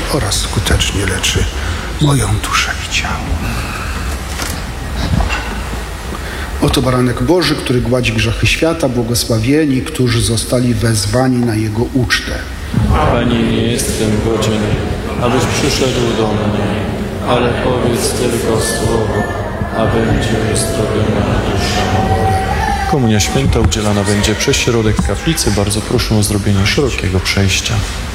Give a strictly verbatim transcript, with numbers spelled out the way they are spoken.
oraz skutecznie leczy moją duszę i ciało. Oto baranek Boży, który gładzi grzechy świata, błogosławieni, którzy zostali wezwani na Jego ucztę. Panie, nie jestem godzien, abyś przyszedł do mnie, ale powiedz tylko słowo, a będzie uzdrowiona dusza moja. Komunia Święta udzielana będzie przez środek kaplicy. Bardzo proszę o zrobienie szerokiego przejścia.